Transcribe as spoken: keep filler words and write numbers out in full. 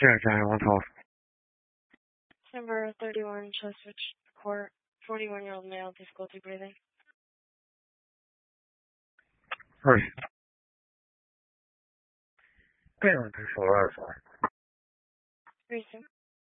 Jack County, one twelve. Number thirty-one, Cheswich Court, forty-one-year-old male, difficulty breathing. Hurry. Okay, one two four, oh four. Reason.